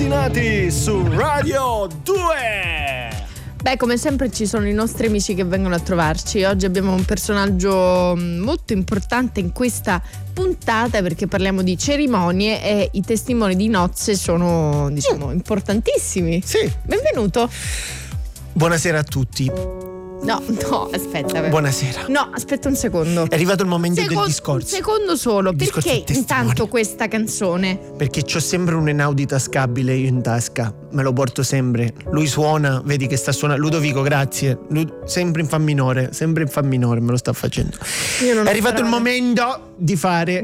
Spettinati su Radio 2. Beh, come sempre ci sono i nostri amici che vengono a trovarci. Oggi abbiamo un personaggio molto importante in questa puntata perché parliamo di cerimonie e i testimoni di nozze sono, importantissimi. Sì. Benvenuto. Buonasera a tutti. No, aspetta. Buonasera. No, aspetta un secondo. È arrivato il momento del discorso. Un secondo solo. Il discorso perché del testimone. intanto questa canzone? Perché c'ho sempre un Einaudi tascabile io in tasca. Me lo porto sempre. Lui suona, vedi che sta suonando. Ludovico, grazie. Sempre in fa minore, me lo sta facendo. È arrivato il momento di fare.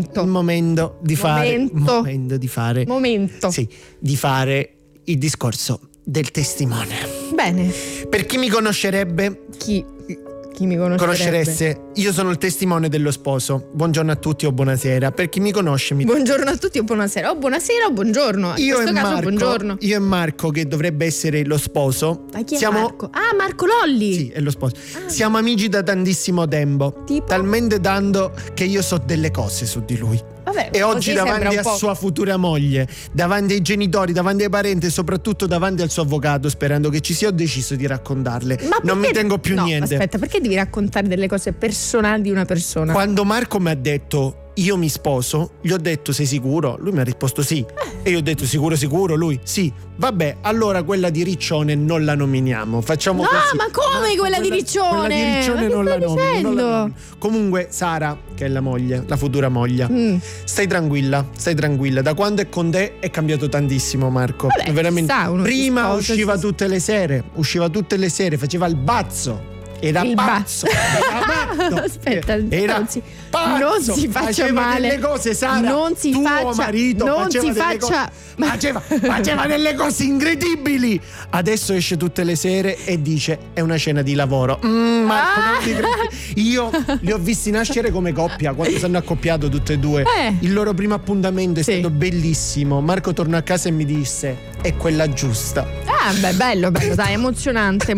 Sì, di fare il discorso del testimone. Bene. Per chi mi conoscerebbe? Chi mi conosceresse, io sono il testimone dello sposo. Buongiorno a tutti o buonasera. Per chi mi conosce buongiorno a tutti o buonasera. O buonasera o buongiorno. In questo caso buongiorno. Io e Marco, che dovrebbe essere lo sposo. Ma chi è Marco? Ah, Marco Lolli. Sì, è lo sposo. Siamo amici da tantissimo tempo. Tipo? Talmente tanto che io so delle cose su di lui. Vabbè, e oggi davanti a sua futura moglie, davanti ai genitori, davanti ai parenti e soprattutto davanti al suo avvocato, sperando che ci sia, ho deciso di raccontarle. Non mi tengo più niente. Aspetta, perché devi raccontare delle cose personali di una persona? Quando Marco mi ha detto io mi sposo, gli ho detto sei sicuro? Lui mi ha risposto sì. E io ho detto sicuro? Lui sì. Vabbè, allora quella di Riccione non la nominiamo. Facciamo così. Ma come quella di Riccione? Quella di Riccione non la nomino. Comunque Sara, che è la moglie, la futura moglie, stai tranquilla. Da quando è con te è cambiato tantissimo, Marco. Vabbè, veramente. Prima usciva tutte le sere, faceva il bazzo. Era pazzo. Aspetta, non si faccia male. Delle cose, Sara. Non si faccia. Marito non si faccia. Faceva delle cose incredibili. Adesso esce tutte le sere e dice è una cena di lavoro. Marco, non ti credo. Io li ho visti nascere come coppia quando si hanno accoppiato tutte e due. Il loro primo appuntamento è stato bellissimo. Marco tornò a casa e mi disse è quella giusta. Ah, beh, bello, dai, emozionante.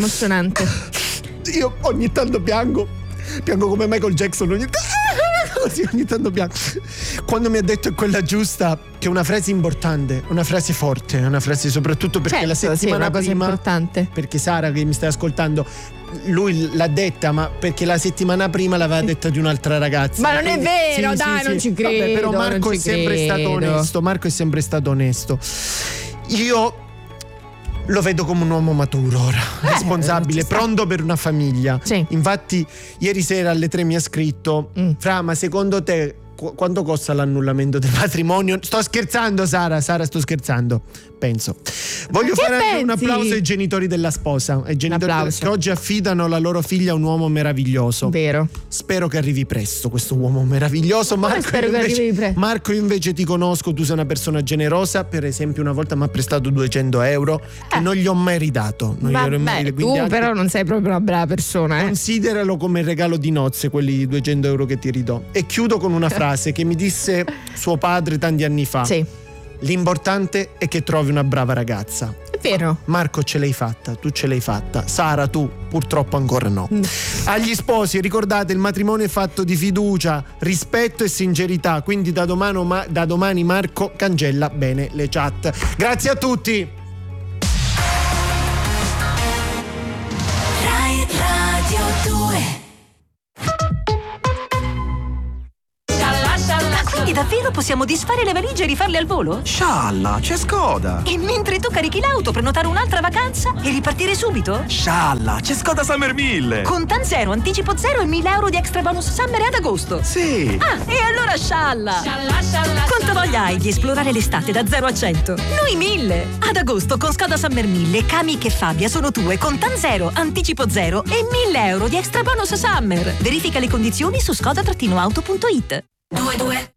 Io ogni tanto piango come Michael Jackson, ogni tanto piango. Quando mi ha detto è quella giusta, che è una frase importante, una frase forte, una frase soprattutto perché la settimana prima, importante. Perché Sara, che mi stai ascoltando, lui l'ha detta, ma perché la settimana prima l'aveva detta di un'altra ragazza. Ma non è vero, non ci credo. Vabbè, però Marco è sempre stato onesto. Io lo vedo come un uomo maturo ora, responsabile, pronto per una famiglia. Sì. Infatti ieri sera alle 3 mi ha scritto Fra, ma secondo te quanto costa l'annullamento del matrimonio? Sto scherzando, Sara, sto scherzando. Penso. Voglio fare anche un applauso ai genitori della sposa, ai genitori che oggi affidano la loro figlia a un uomo meraviglioso. Vero. Spero che arrivi presto questo uomo meraviglioso. Marco, io invece ti conosco, tu sei una persona generosa. Per esempio una volta mi ha prestato 200 euro che non gli ho mai ridato. Tu però non sei proprio una brava persona. Consideralo come regalo di nozze quelli 200 euro che ti ridò. E chiudo con una frase che mi disse suo padre tanti anni fa. Sì. L'importante è che trovi una brava ragazza. È vero. Marco ce l'hai fatta, tu ce l'hai fatta. Sara, tu purtroppo ancora no. Agli sposi ricordate, il matrimonio è fatto di fiducia, rispetto e sincerità. Quindi da domani Marco cancella bene le chat. Grazie a tutti. Rai Radio 2. Quindi davvero possiamo disfare le valigie e rifarle al volo? Scialla, c'è Skoda! E mentre tu carichi l'auto, prenotare un'altra vacanza e ripartire subito? Scialla, c'è Skoda Summer 1000! Con TAN 0, anticipo 0 e 1.000 euro di extra bonus Summer ad agosto! Sì! Ah, e allora scialla! Quanta voglia hai di esplorare l'estate da 0 a 100? Noi 1000! Ad agosto con Skoda Summer 1000, Kamiq e Fabia sono tue con TAN 0, anticipo 0 e 1.000 euro di extra bonus Summer! Verifica le condizioni su skoda-auto.it. 22